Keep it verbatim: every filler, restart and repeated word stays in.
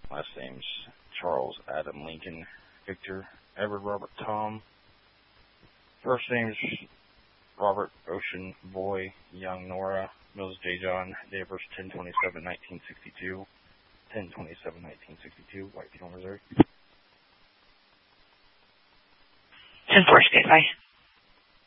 Last name's Charles Adam Lincoln Victor Edward Robert Tom. First name's Robert Ocean Boy Young Nora Mills J. John. Date of birth ten twenty-seven nineteen sixty-two. ten twenty-seven nineteen sixty-two. White Beetle, Missouri. ten four, stand by.